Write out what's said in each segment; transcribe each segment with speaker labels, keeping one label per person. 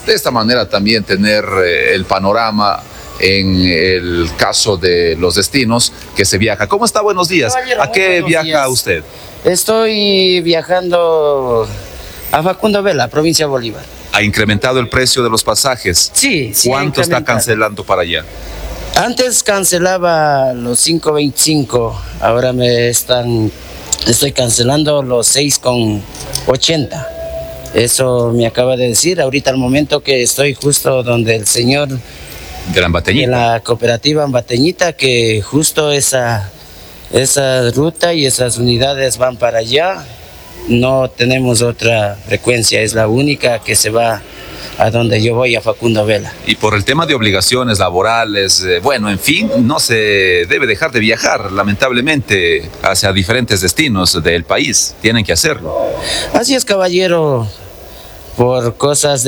Speaker 1: de esta manera también tener el panorama en el caso de los destinos que se viaja. ¿Cómo está? Buenos días. ¿A qué viaja usted?
Speaker 2: Estoy viajando a Facundo Vela, provincia de Bolívar.
Speaker 1: ¿Ha incrementado el precio de los pasajes?
Speaker 2: Sí.
Speaker 1: ¿Cuánto está cancelando para allá?
Speaker 2: Antes cancelaba los 5.25, ahora estoy cancelando los 6.80. Eso me acaba de decir ahorita al momento que estoy justo donde el señor
Speaker 1: de la Ambateñita,
Speaker 2: de la cooperativa Ambateñita, que justo esa ruta y esas unidades van para allá. No tenemos otra frecuencia, es la única que se va a donde yo voy, a Facundo Vela.
Speaker 1: Y por el tema de obligaciones laborales, bueno, en fin, no se debe dejar de viajar, lamentablemente, hacia diferentes destinos del país. Tienen que hacerlo.
Speaker 2: Así es, caballero, por cosas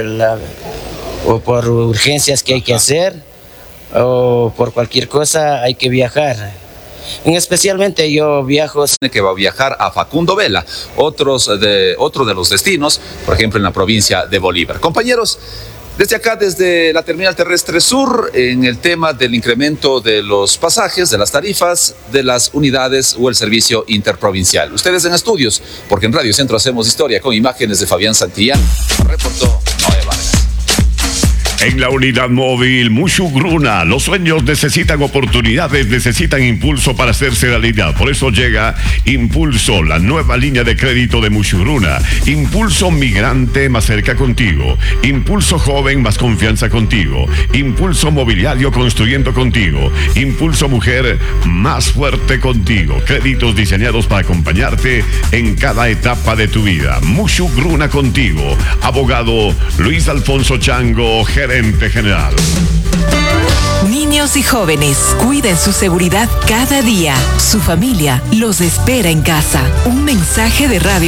Speaker 2: o por urgencias que hay que hacer, o por cualquier cosa hay que viajar. Especialmente yo viajo.
Speaker 1: Que va a viajar a Facundo Vela, otro de los destinos, por ejemplo en la provincia de Bolívar. Compañeros, desde acá, desde la Terminal Terrestre Sur, en el tema del incremento de los pasajes, de las tarifas, de las unidades o el servicio interprovincial. Ustedes en estudios, porque en Radio Centro hacemos historia, con imágenes de Fabián Santillán. Reportó Noé Vargas.
Speaker 3: En la unidad móvil Mushugruna, los sueños necesitan oportunidades, necesitan impulso para hacerse realidad. Por eso llega Impulso, la nueva línea de crédito de Mushugruna. Impulso migrante más cerca contigo. Impulso joven más confianza contigo. Impulso mobiliario construyendo contigo. Impulso mujer más fuerte contigo. Créditos diseñados para acompañarte en cada etapa de tu vida. Mushugruna contigo. Abogado Luis Alfonso Chango, gerente general.
Speaker 4: Niños y jóvenes, cuiden su seguridad cada día. Su familia los espera en casa. Un mensaje de Radio